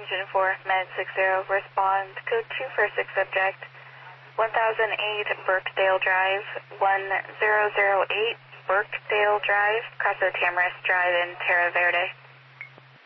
engine 4, Med 60, respond, code 2 for 6 subject, 1008 Burkdale Drive, 1008 Burkdale Drive, Casa Tamarisk Drive in Terra Verde.